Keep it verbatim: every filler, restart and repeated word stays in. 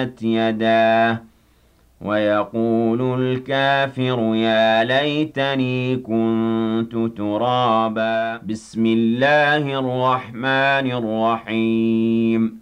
يداه ويقول الكافر يا ليتني كنت ترابا. بسم الله الرحمن الرحيم